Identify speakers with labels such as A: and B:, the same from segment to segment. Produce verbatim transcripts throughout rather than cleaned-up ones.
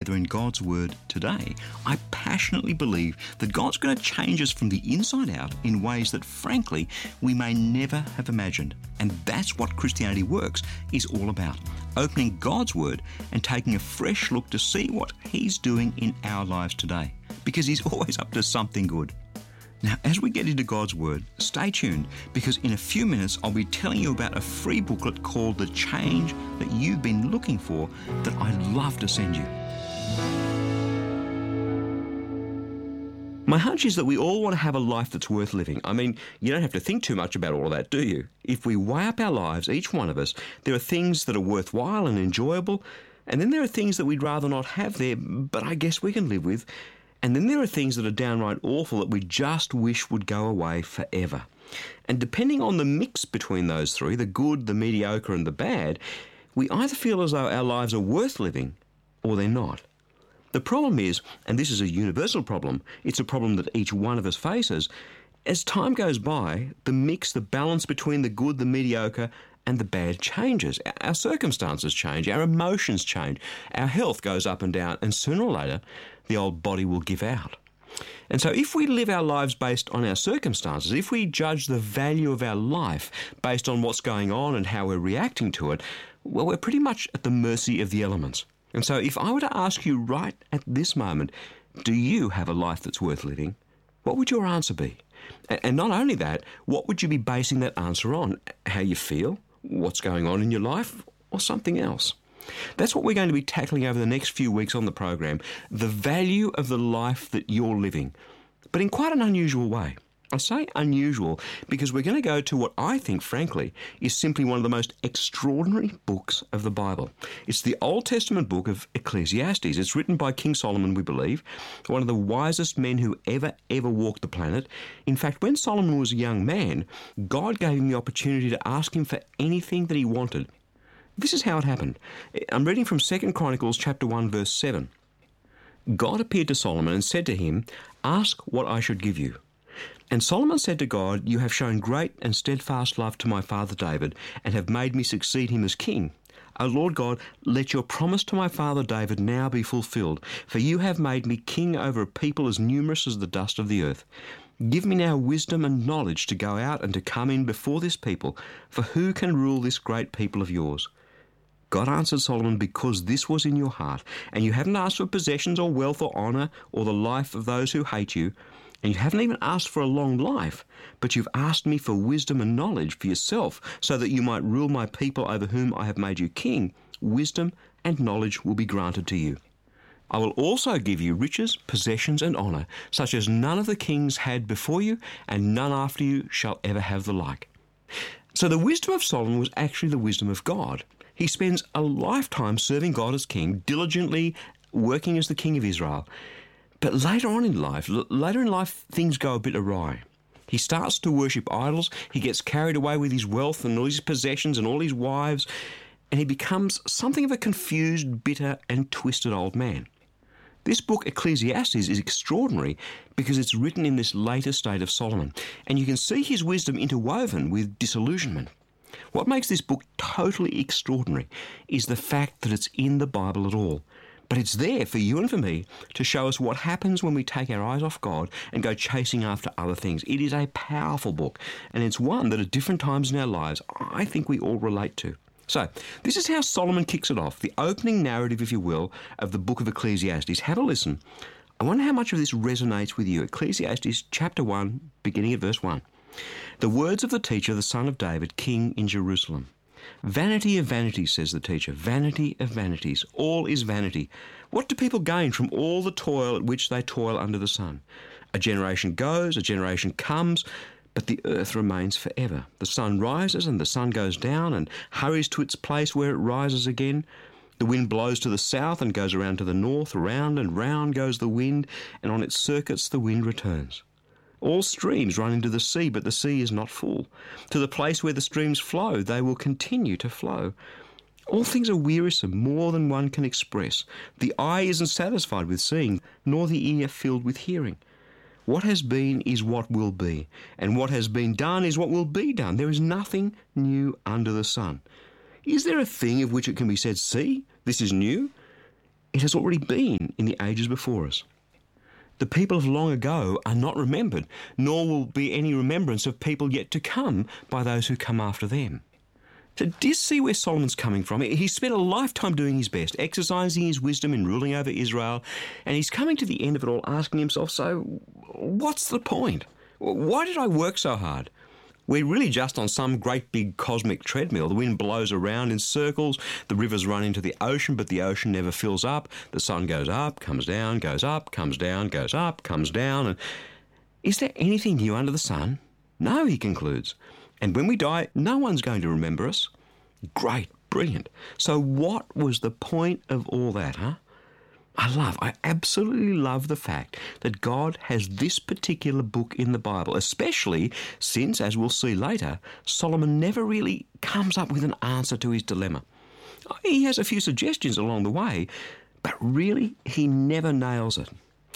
A: together in God's Word today, I passionately believe that God's going to change us from the inside out in ways that, frankly, we may never have imagined. And that's what Christianity Works is all about. Opening God's Word and taking a fresh look to see what He's doing in our lives today. Because He's always up to something good. Now, as we get into God's Word, stay tuned, because in a few minutes I'll be telling you about a free booklet called The Change That You've Been Looking For that I'd love to send you. My hunch is that we all want to have a life that's worth living. I mean, you don't have to think too much about all of that, do you? If we weigh up our lives, each one of us, there are things that are worthwhile and enjoyable, and then there are things that we'd rather not have there, but I guess we can live with. And then there are things that are downright awful that we just wish would go away forever. And depending on the mix between those three, the good, the mediocre and the bad, we either feel as though our lives are worth living or they're not. The problem is, and this is a universal problem, it's a problem that each one of us faces, as time goes by, the mix, the balance between the good, the mediocre and the bad changes. Our circumstances change, our emotions change, our health goes up and down, and sooner or later, the old body will give out. And so if we live our lives based on our circumstances, if we judge the value of our life based on what's going on and how we're reacting to it, well, we're pretty much at the mercy of the elements. And so if I were to ask you right at this moment, do you have a life that's worth living? What would your answer be? And not only that, what would you be basing that answer on? How you feel? What's going on in your life? Or something else? That's what we're going to be tackling over the next few weeks on the program, the value of the life that you're living, but in quite an unusual way. I say unusual because we're going to go to what I think, frankly, is simply one of the most extraordinary books of the Bible. It's the Old Testament book of Ecclesiastes. It's written by King Solomon, we believe, one of the wisest men who ever, ever walked the planet. In fact, when Solomon was a young man, God gave him the opportunity to ask him for anything that he wanted. This is how it happened. I'm reading from Second Chronicles chapter one, verse seven. God appeared to Solomon and said to him, "Ask what I should give you." And Solomon said to God, "You have shown great and steadfast love to my father David, and have made me succeed him as king. O Lord God, let your promise to my father David now be fulfilled, for you have made me king over a people as numerous as the dust of the earth. Give me now wisdom and knowledge to go out and to come in before this people, for who can rule this great people of yours?" God answered Solomon, "Because this was in your heart, and you haven't asked for possessions or wealth or honour or the life of those who hate you, and you haven't even asked for a long life, but you've asked me for wisdom and knowledge for yourself, so that you might rule my people over whom I have made you king, wisdom and knowledge will be granted to you. I will also give you riches, possessions and honour, such as none of the kings had before you, and none after you shall ever have the like." So the wisdom of Solomon was actually the wisdom of God. He spends a lifetime serving God as king, diligently working as the king of Israel. But later on in life, l- later in life, things go a bit awry. He starts to worship idols, he gets carried away with his wealth and all his possessions and all his wives, and he becomes something of a confused, bitter and twisted old man. This book, Ecclesiastes, is extraordinary because it's written in this later state of Solomon, and you can see his wisdom interwoven with disillusionment. What makes this book totally extraordinary is the fact that it's in the Bible at all. But it's there for you and for me to show us what happens when we take our eyes off God and go chasing after other things. It is a powerful book, and it's one that at different times in our lives I think we all relate to. So, this is how Solomon kicks it off, the opening narrative, if you will, of the book of Ecclesiastes. Have a listen. I wonder how much of this resonates with you. Ecclesiastes chapter one, beginning at verse one. "The words of the teacher, the son of David, king in Jerusalem. Vanity of vanities, says the teacher, vanity of vanities. All is vanity. What do people gain from all the toil at which they toil under the sun? A generation goes, a generation comes, but the earth remains forever. The sun rises and the sun goes down and hurries to its place where it rises again. The wind blows to the south and goes around to the north. Round and round goes the wind, and on its circuits the wind returns. All streams run into the sea, but the sea is not full. To the place where the streams flow, they will continue to flow. All things are wearisome, more than one can express. The eye isn't satisfied with seeing, nor the ear filled with hearing. What has been is what will be, and what has been done is what will be done. There is nothing new under the sun. Is there a thing of which it can be said, see, this is new? It has already been in the ages before us. The people of long ago are not remembered, nor will be any remembrance of people yet to come by those who come after them. So do you see where Solomon's coming from? He spent a lifetime doing his best, exercising his wisdom in ruling over Israel, and he's coming to the end of it all asking himself, so what's the point? Why did I work so hard? We're really just on some great big cosmic treadmill. The wind blows around in circles, the rivers run into the ocean, but the ocean never fills up. The sun goes up, comes down, goes up, comes down, goes up, comes down. And is there anything new under the sun? No, he concludes. And when we die, no one's going to remember us. Great, brilliant. So what was the point of all that, huh? I love, I absolutely love the fact that God has this particular book in the Bible, especially since, as we'll see later, Solomon never really comes up with an answer to his dilemma. He has a few suggestions along the way, but really he never nails it.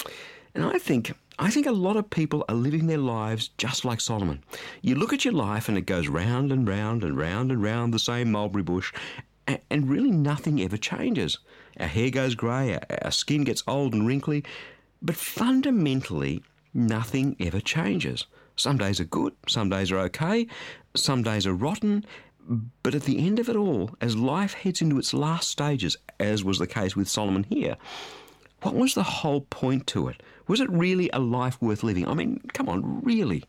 A: And I think I think a lot of people are living their lives just like Solomon. You look at your life and it goes round and round and round and round the same mulberry bush, and really nothing ever changes. Our hair goes grey, our skin gets old and wrinkly, but fundamentally nothing ever changes. Some days are good, some days are okay, some days are rotten, but at the end of it all, as life heads into its last stages, as was the case with Solomon here, what was the whole point to it? Was it really a life worth living? I mean, come on, really?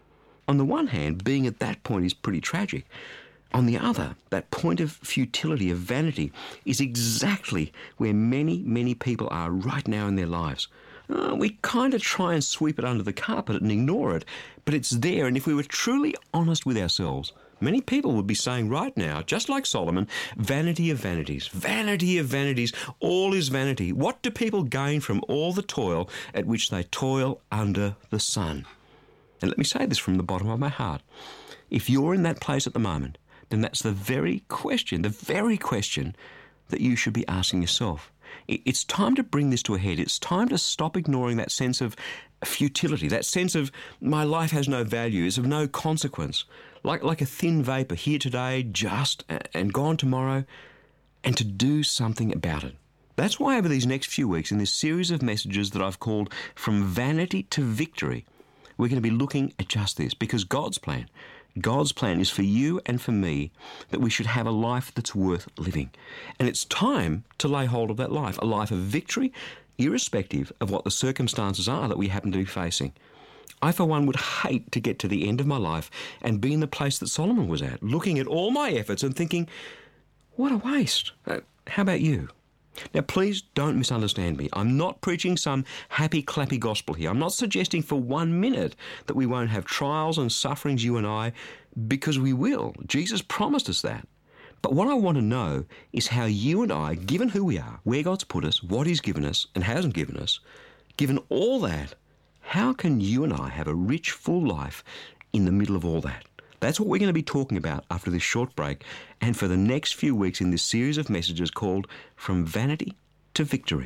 A: On the one hand, being at that point is pretty tragic. On the other, that point of futility, of vanity, is exactly where many, many people are right now in their lives. Uh, we kind of try and sweep it under the carpet and ignore it, but it's there, and if we were truly honest with ourselves, many people would be saying right now, just like Solomon, vanity of vanities, vanity of vanities, all is vanity. What do people gain from all the toil at which they toil under the sun? And let me say this from the bottom of my heart. If you're in that place at the moment, then that's the very question, the very question that you should be asking yourself. It's time to bring this to a head. It's time to stop ignoring that sense of futility, that sense of my life has no value, it's of no consequence, like, like a thin vapour, here today, just, and gone tomorrow, and to do something about it. That's why over these next few weeks in this series of messages that I've called From Vanity to Victory, we're going to be looking at just this, because God's plan God's plan is for you and for me that we should have a life that's worth living. And it's time to lay hold of that life, a life of victory, irrespective of what the circumstances are that we happen to be facing. I, for one, would hate to get to the end of my life and be in the place that Solomon was at, looking at all my efforts and thinking, what a waste. Uh, how about you? Now, please don't misunderstand me. I'm not preaching some happy, clappy gospel here. I'm not suggesting for one minute that we won't have trials and sufferings, you and I, because we will. Jesus promised us that. But what I want to know is how you and I, given who we are, where God's put us, what He's given us and hasn't given us, given all that, how can you and I have a rich, full life in the middle of all that? That's what we're going to be talking about after this short break and for the next few weeks in this series of messages called From Vanity to Victory.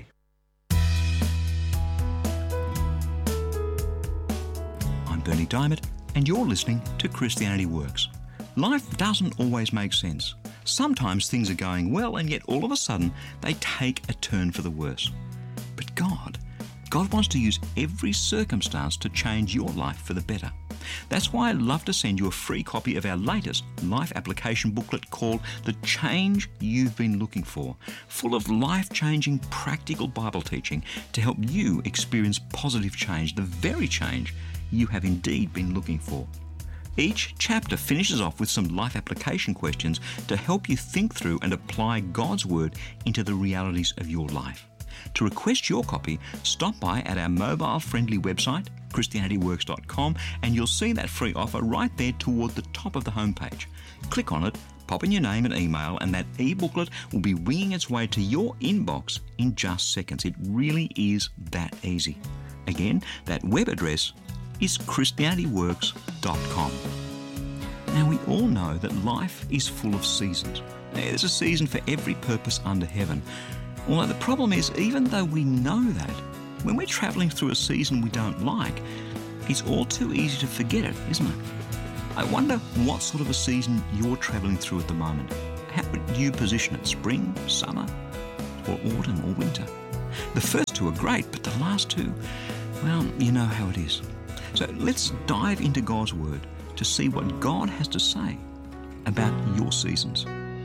A: I'm Bernie Diamond, and you're listening to Christianity Works. Life doesn't always make sense. Sometimes things are going well, and yet all of a sudden they take a turn for the worse. But God, God wants to use every circumstance to change your life for the better. That's why I'd love to send you a free copy of our latest life application booklet called The Change You've Been Looking For, full of life-changing practical Bible teaching to help you experience positive change, the very change you have indeed been looking for. Each chapter finishes off with some life application questions to help you think through and apply God's Word into the realities of your life. To request your copy, stop by at our mobile-friendly website, Christianity Works dot com, and you'll see that free offer right there toward the top of the homepage. Click on it, pop in your name and email, and that e-booklet will be winging its way to your inbox in just seconds. It really is that easy. Again, that web address is Christianity Works dot com. Now, we all know that life is full of seasons. There's a season for every purpose under heaven. Although the problem is, even though we know that, when we're travelling through a season we don't like, it's all too easy to forget it, isn't it? I wonder what sort of a season you're travelling through at the moment. How would you position it? Spring? Summer? or autumn or winter. The first two are great, but the last two, well, you know how it is. So let's dive into God's Word to see what God has to say about your seasons.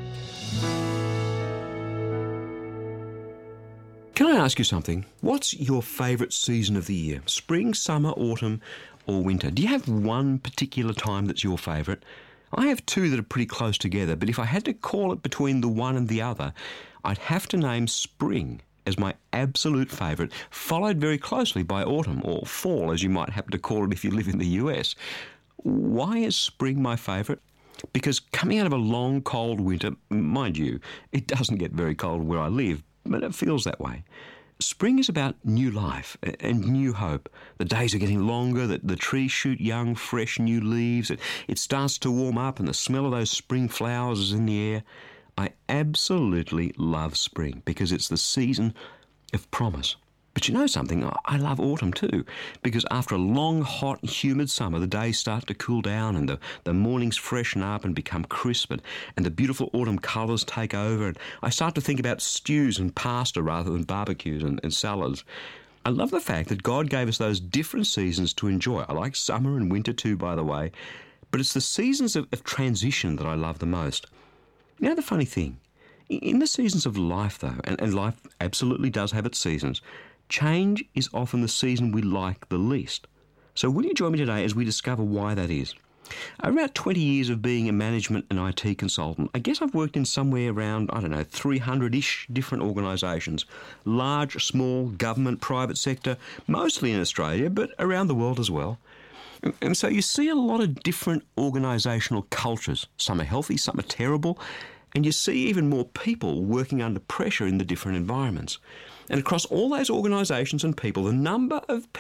A: Can I ask you something? What's your favourite season of the year? Spring, summer, autumn, or winter? Do you have one particular time that's your favourite? I have two that are pretty close together, but if I had to call it between the one and the other, I'd have to name spring as my absolute favourite, followed very closely by autumn, or fall, as you might happen to call it if you live in the U S. Why is spring my favourite? Because coming out of a long, cold winter, mind you, it doesn't get very cold where I live, but it feels that way. Spring is about new life and new hope. The days are getting longer, the, the trees shoot young, fresh, new leaves. It, it starts to warm up and the smell of those spring flowers is in the air. I absolutely love spring because it's the season of promise. But you know something? I love autumn too, because after a long, hot, humid summer, the days start to cool down and the, the mornings freshen up and become crisp, and, and the beautiful autumn colours take over, and I start to think about stews and pasta rather than barbecues and, and salads. I love the fact that God gave us those different seasons to enjoy. I like summer and winter too, by the way, but it's the seasons of, of transition that I love the most. You know the funny thing? In the seasons of life, though, and, and life absolutely does have its seasons, change is often the season we like the least. So will you join me today as we discover why that is? Over about twenty years of being a management and I T consultant, I guess I've worked in somewhere around, I don't know, three hundred-ish different organisations. Large, small, government, private sector, mostly in Australia, but around the world as well. And so you see a lot of different organisational cultures. Some are healthy, some are terrible, and you see even more people working under pressure in the different environments. And across all those organisations and people, the number of